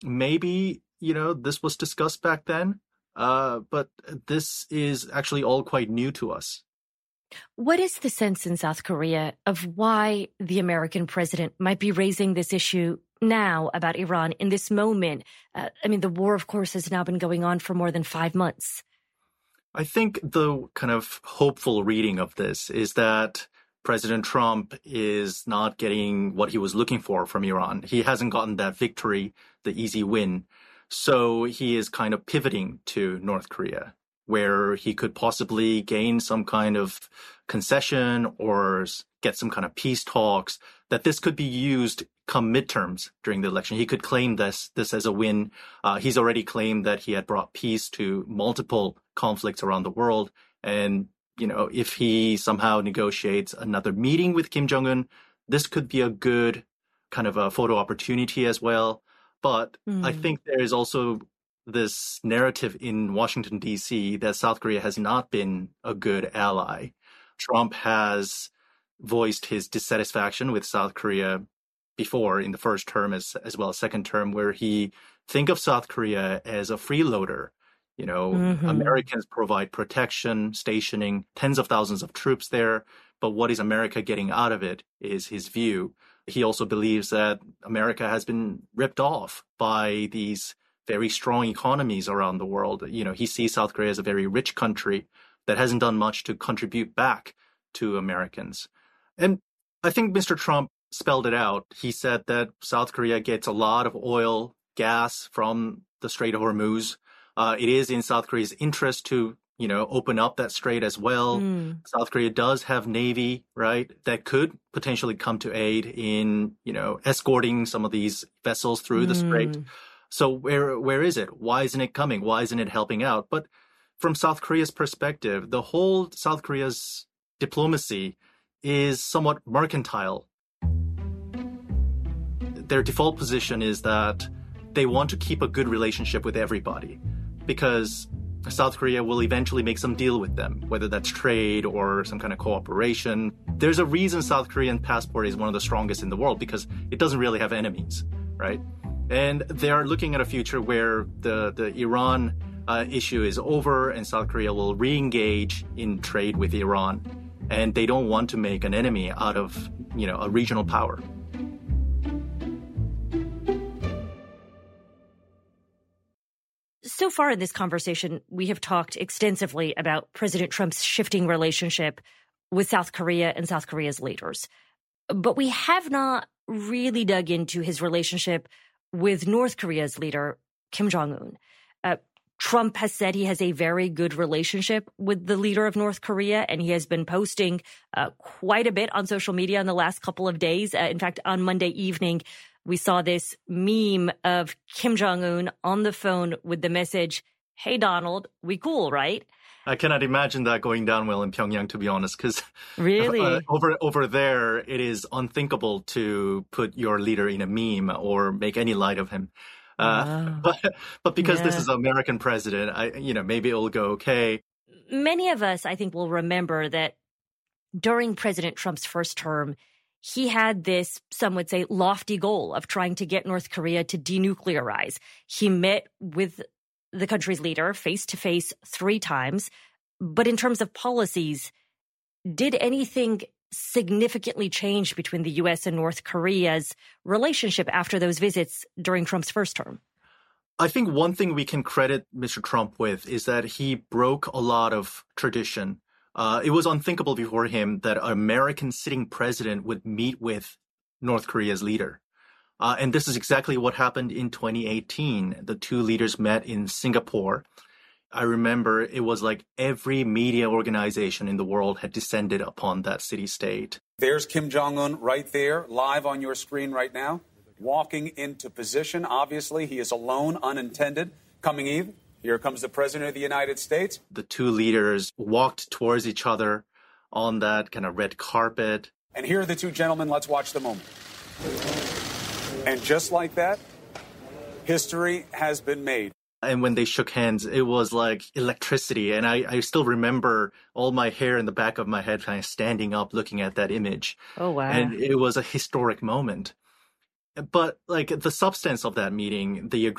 maybe, this was discussed back then, but this is actually all quite new to us. What is the sense in South Korea of why the American president might be raising this issue now about Iran in this moment? The war, of course, has now been going on for more than 5 months. I think the kind of hopeful reading of this is that President Trump is not getting what he was looking for from Iran. He hasn't gotten that victory, the easy win. So he is kind of pivoting to North Korea, where he could possibly gain some kind of concession or get some kind of peace talks, that this could be used come midterms during the election. He could claim this as a win. He's already claimed that he had brought peace to multiple conflicts around the world. And, if he somehow negotiates another meeting with Kim Jong-un, this could be a good kind of a photo opportunity as well. But I think there is also this narrative in Washington, D.C. that South Korea has not been a good ally. Trump has voiced his dissatisfaction with South Korea before in the first term as well as second term, where he think of South Korea as a freeloader. Americans provide protection, stationing tens of thousands of troops there. But what is America getting out of it is his view. He also believes that America has been ripped off by these very strong economies around the world. He sees South Korea as a very rich country that hasn't done much to contribute back to Americans. And I think Mr. Trump spelled it out. He said that South Korea gets a lot of oil, gas from the Strait of Hormuz. It is in South Korea's interest to, open up that strait as well. South Korea does have Navy, right, that could potentially come to aid in, escorting some of these vessels through the strait. So where is it? Why isn't it coming? Why isn't it helping out? But from South Korea's perspective, the whole South Korea's diplomacy is somewhat mercantile. Their default position is that they want to keep a good relationship with everybody because South Korea will eventually make some deal with them, whether that's trade or some kind of cooperation. There's a reason South Korean passport is one of the strongest in the world because it doesn't really have enemies, right? And they are looking at a future where the Iran issue is over and South Korea will re-engage in trade with Iran. And they don't want to make an enemy out of, a regional power. So far in this conversation, we have talked extensively about President Trump's shifting relationship with South Korea and South Korea's leaders. But we have not really dug into his relationship with North Korea's leader, Kim Jong-un. Trump has said he has a very good relationship with the leader of North Korea, and he has been posting quite a bit on social media in the last couple of days. In fact, on Monday evening, we saw this meme of Kim Jong-un on the phone with the message, "Hey, Donald, we cool, right?" I cannot imagine that going down well in Pyongyang, to be honest, because really? Over there, it is unthinkable to put your leader in a meme or make any light of him. But because this is an American president, maybe it will go okay. Many of us, I think, will remember that during President Trump's first term, he had this, some would say, lofty goal of trying to get North Korea to denuclearize. He met with the country's leader face-to-face 3 times. But in terms of policies, did anything significantly change between the U.S. and North Korea's relationship after those visits during Trump's first term? I think one thing we can credit Mr. Trump with is that he broke a lot of tradition. It was unthinkable before him that an American sitting president would meet with North Korea's leader. And this is exactly what happened in 2018. The two leaders met in Singapore. I remember it was like every media organization in the world had descended upon that city-state. There's Kim Jong-un right there, live on your screen right now, walking into position. Obviously, he is alone, unintended. Coming in, here comes the President of the United States. The two leaders walked towards each other on that kind of red carpet. And here are the two gentlemen. Let's watch the moment. And just like that, history has been made. And when they shook hands, it was like electricity. And I still remember all my hair in the back of my head kind of standing up looking at that image. Oh, wow. And it was a historic moment. But like the substance of that meeting, the